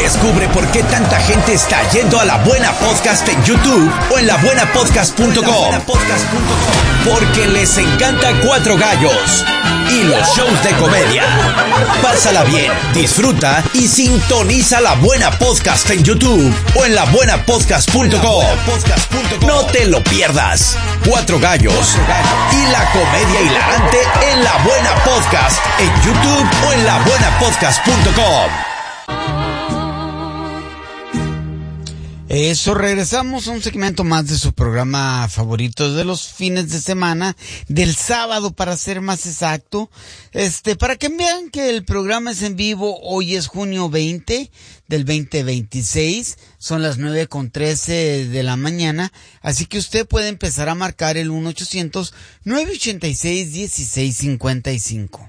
Descubre por qué tanta gente está yendo a La Buena Podcast en YouTube o en labuenapodcast.com. Porque les encanta Cuatro Gallos y los shows de comedia. Pásala bien, disfruta y sintoniza La Buena Podcast en YouTube o en labuenapodcast.com. No te lo pierdas. Cuatro Gallos y la comedia hilarante en La Buena Podcast en YouTube o en labuenapodcast.com. Eso, regresamos a un segmento más de su programa favorito de los fines de semana, del sábado para ser más exacto. Para que vean que el programa es en vivo, hoy es junio 20 del 2026, son las 9:13 de la mañana, así que usted puede empezar a marcar el 1-800-986-1655.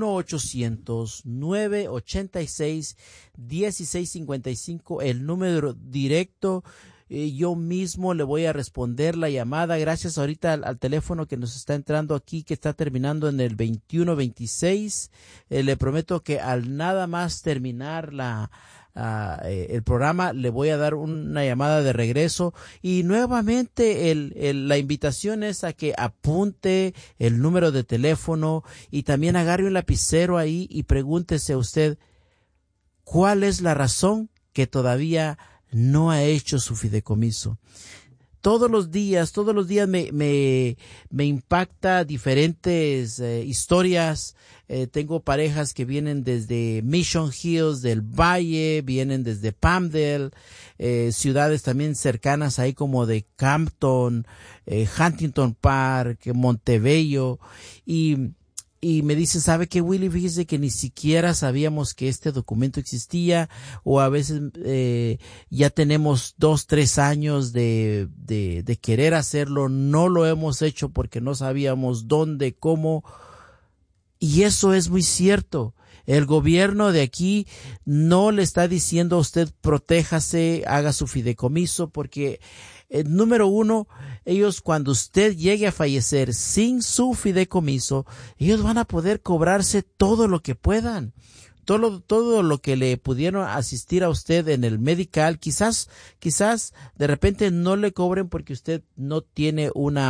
1-800-986-1655, el número directo. Yo mismo le voy a responder la llamada gracias ahorita al teléfono que nos está entrando aquí, que está terminando en el 2126. Le prometo que al nada más terminar el programa le voy a dar una llamada de regreso, y nuevamente la invitación es a que apunte el número de teléfono y también agarre un lapicero ahí y pregúntese usted cuál es la razón que todavía no ha hecho su fideicomiso. Todos los días me impacta diferentes historias. Tengo parejas que vienen desde Mission Hills del Valle, vienen desde Palmdale, ciudades también cercanas ahí como de Campton, Huntington Park, Montebello, y me dice, ¿sabe qué, Willie? Fíjese que ni siquiera sabíamos que este documento existía, o a veces ya tenemos 2-3 años de querer hacerlo, no lo hemos hecho porque no sabíamos dónde, cómo, y eso es muy cierto. El gobierno de aquí no le está diciendo a usted protéjase, haga su fideicomiso, porque número uno, ellos cuando usted llegue a fallecer sin su fideicomiso, ellos van a poder cobrarse todo lo que puedan. Todo lo que le pudieron asistir a usted en el medical, quizás de repente no le cobren porque usted no tiene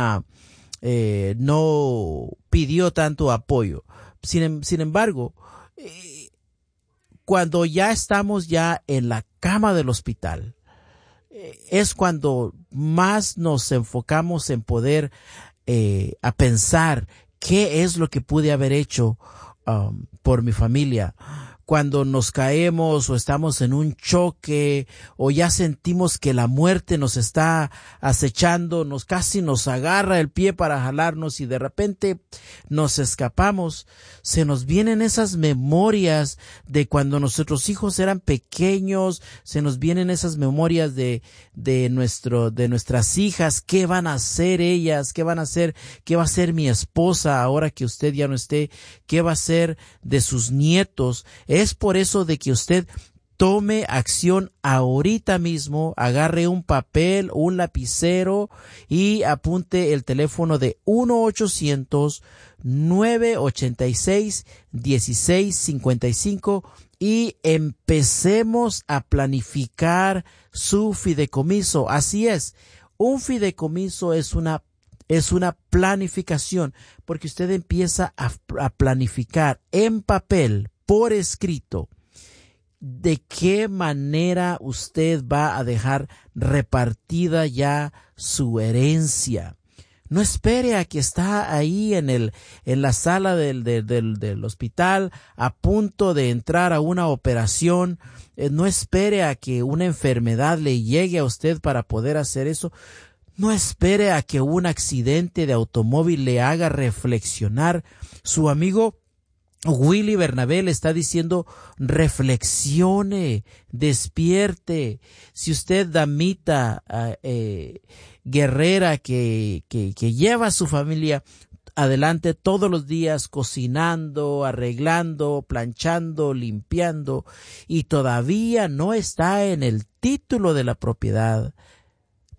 no pidió tanto apoyo. Sin embargo, cuando ya estamos ya en la cama del hospital, es cuando más nos enfocamos en poder a pensar qué es lo que pude haber hecho por mi familia. Cuando nos caemos o estamos en un choque o ya sentimos que la muerte nos está acechando, casi nos agarra el pie para jalarnos y de repente nos escapamos, se nos vienen esas memorias de cuando nuestros hijos eran pequeños, se nos vienen esas memorias de nuestras hijas, qué van a hacer ellas, qué va a ser mi esposa ahora que usted ya no esté, qué va a ser de sus nietos. Es por eso de que usted tome acción ahorita mismo, agarre un papel, un lapicero y apunte el teléfono de 1-800-986-1655 y empecemos a planificar su fideicomiso. Así es, un fideicomiso es una planificación, porque usted empieza a planificar en papel, por escrito, de qué manera usted va a dejar repartida ya su herencia. No espere a que está ahí en la sala del hospital a punto de entrar a una operación. No espere a que una enfermedad le llegue a usted para poder hacer eso. No espere a que un accidente de automóvil le haga reflexionar. Su amigo Willie Bernabé le está diciendo, reflexione, despierte. Si usted, damita guerrera que lleva a su familia adelante todos los días cocinando, arreglando, planchando, limpiando, y todavía no está en el título de la propiedad,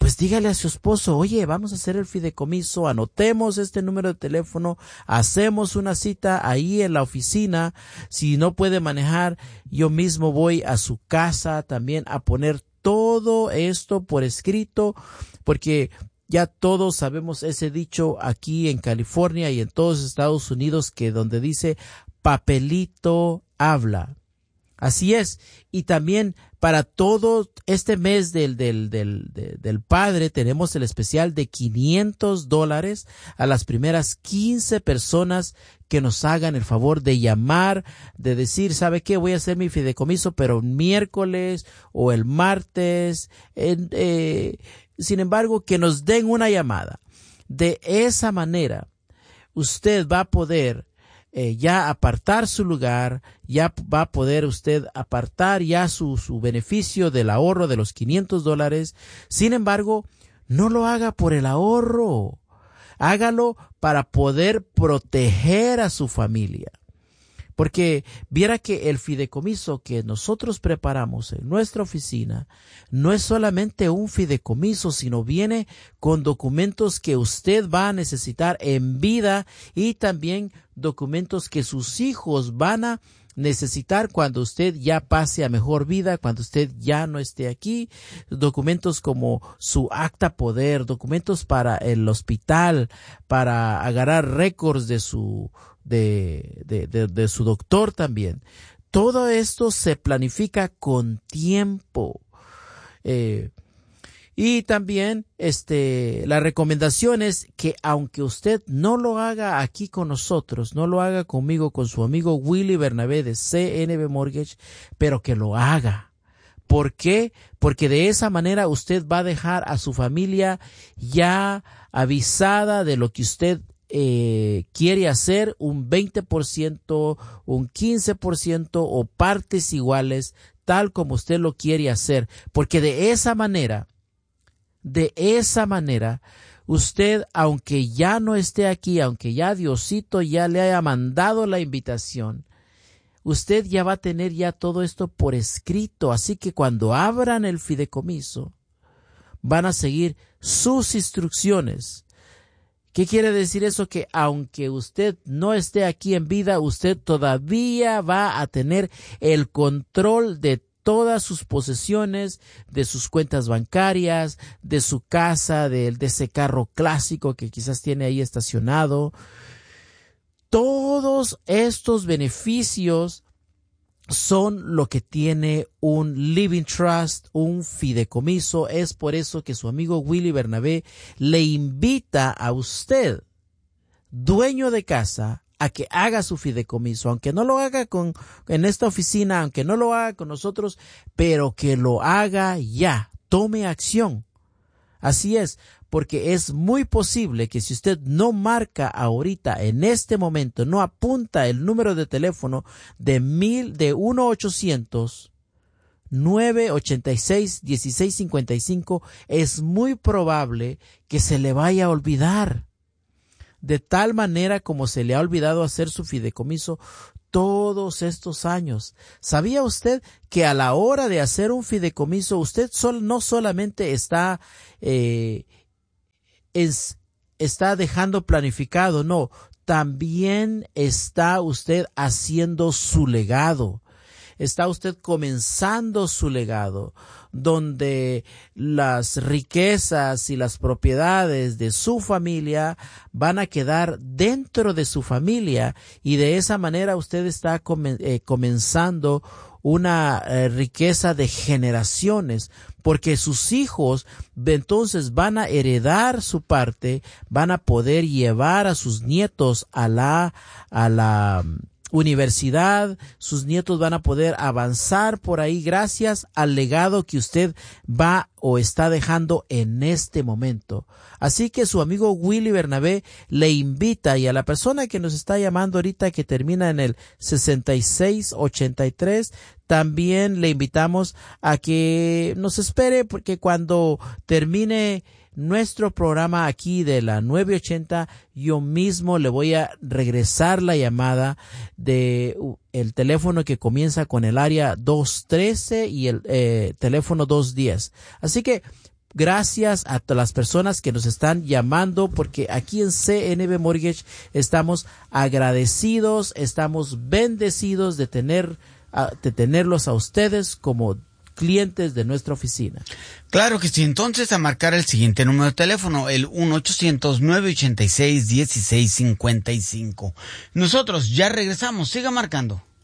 pues dígale a su esposo, oye, vamos a hacer el fideicomiso, anotemos este número de teléfono, hacemos una cita ahí en la oficina. Si no puede manejar, yo mismo voy a su casa también a poner todo esto por escrito, porque ya todos sabemos ese dicho aquí en California y en todos Estados Unidos, que donde dice papelito habla. Así es. Y también para todo este mes del padre tenemos el especial de $500 a las primeras 15 personas que nos hagan el favor de llamar, de decir, ¿sabe qué? Voy a hacer mi fideicomiso, pero miércoles o el martes. Sin embargo, que nos den una llamada. De esa manera, usted va a poder ya apartar su lugar, ya va a poder usted apartar ya su beneficio del ahorro de los $500. Sin embargo, no lo haga por el ahorro. Hágalo para poder proteger a su familia. Porque viera que el fideicomiso que nosotros preparamos en nuestra oficina no es solamente un fideicomiso, sino viene con documentos que usted va a necesitar en vida y también documentos que sus hijos van a necesitar cuando usted ya pase a mejor vida, cuando usted ya no esté aquí. Documentos como su acta poder, documentos para el hospital, para agarrar récords de su doctor también. Todo esto se planifica con tiempo. Y también la recomendación es que aunque usted no lo haga aquí con nosotros, no lo haga conmigo, con su amigo Willy Bernabé de CNB Mortgage, pero que lo haga. ¿Por qué? Porque de esa manera usted va a dejar a su familia ya avisada de lo que usted quiere hacer, un 20%, un 15% o partes iguales, tal como usted lo quiere hacer, porque de esa manera, usted, aunque ya no esté aquí, aunque ya Diosito ya le haya mandado la invitación, usted ya va a tener ya todo esto por escrito, así que cuando abran el fideicomiso, van a seguir sus instrucciones. ¿Qué quiere decir eso? Que aunque usted no esté aquí en vida, usted todavía va a tener el control de todas sus posesiones, de sus cuentas bancarias, de su casa, de ese carro clásico que quizás tiene ahí estacionado. Todos estos beneficios son lo que tiene un living trust, un fideicomiso. Es por eso que su amigo Willy Bernabé le invita a usted, dueño de casa, a que haga su fideicomiso, aunque no lo haga en esta oficina, aunque no lo haga con nosotros, pero que lo haga ya, tome acción. Así es, porque es muy posible que si usted no marca ahorita, en este momento, no apunta el número de teléfono de 1-800-986-1655, es muy probable que se le vaya a olvidar. De tal manera como se le ha olvidado hacer su fideicomiso todos estos años. ¿Sabía usted que a la hora de hacer un fideicomiso usted no solamente está dejando planificado, no, también está usted haciendo su legado? Está usted comenzando su legado, donde las riquezas y las propiedades de su familia van a quedar dentro de su familia, y de esa manera usted está comenzando una riqueza de generaciones, porque sus hijos entonces van a heredar su parte, van a poder llevar a sus nietos a la universidad, sus nietos van a poder avanzar por ahí gracias al legado que usted va o está dejando en este momento. Así que su amigo Willy Bernabé le invita, y a la persona que nos está llamando ahorita que termina en el 6683, también le invitamos a que nos espere, porque cuando termine nuestro programa aquí de la 980, yo mismo le voy a regresar la llamada de el teléfono que comienza con el área 213 y el teléfono 210. Así que Gracias a todas las personas que nos están llamando, porque aquí en CNB Mortgage estamos agradecidos, estamos bendecidos de tenerlos a ustedes como clientes de nuestra oficina. Claro que sí. Entonces, a marcar el siguiente número de teléfono, el 1-800-986-1655. Nosotros ya regresamos. Siga marcando.